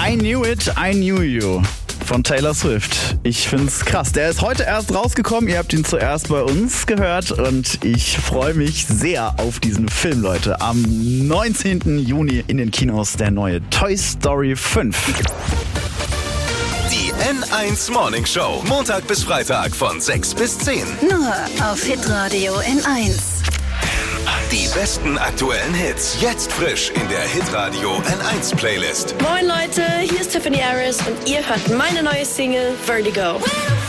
I Knew It, I Knew You von Taylor Swift. Ich find's krass. Der ist heute erst rausgekommen. Ihr habt ihn zuerst bei uns gehört und ich freue mich sehr auf diesen Film, Leute. Am 19. Juni in den Kinos der neue Toy Story 5. Die N1 Morning Show. Montag bis Freitag von 6 bis 10. Nur auf Hitradio N1. Die besten aktuellen Hits. Jetzt frisch in der Hitradio N1 Playlist. Moin Leute, hier ist Tiffany Harris und ihr hört meine neue Single Vertigo.